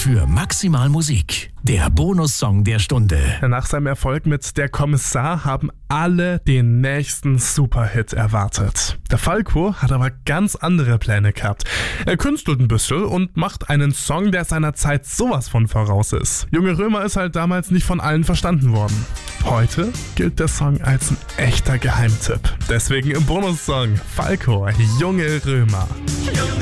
für Maximal Musik. Der Bonussong der Stunde. Nach seinem Erfolg mit Der Kommissar haben alle den nächsten Superhit erwartet. Der Falco hat aber ganz andere Pläne gehabt. Er künstelt ein bisschen und macht einen Song, der seiner Zeit sowas von voraus ist. Junge Römer ist halt damals nicht von allen verstanden worden. Heute gilt der Song als ein echter Geheimtipp. Deswegen im Bonussong Falco, Junge Römer.